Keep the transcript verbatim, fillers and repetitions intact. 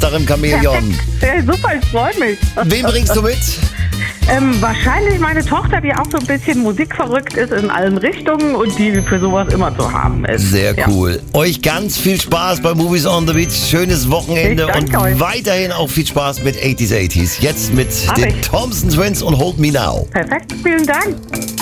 Tag im Chamäleon. Ja, super, ich freue mich. Wen bringst du mit? Ähm, wahrscheinlich meine Tochter, die auch so ein bisschen musikverrückt ist in allen Richtungen und die für sowas immer zu haben ist. Sehr Ja. cool. Euch ganz viel Spaß bei Movies on the Beach. Schönes Wochenende Ich und danke euch. weiterhin auch viel Spaß mit achtziger, achtziger. Jetzt mit Mach den ich. Thompson Twins und Hold Me Now. Perfekt, vielen Dank.